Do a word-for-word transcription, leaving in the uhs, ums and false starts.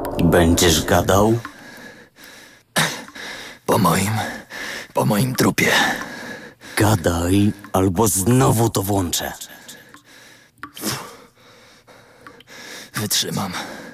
Będziesz gadał? Po moim... po moim trupie. Gadaj, albo znowu to włączę. Wytrzymam.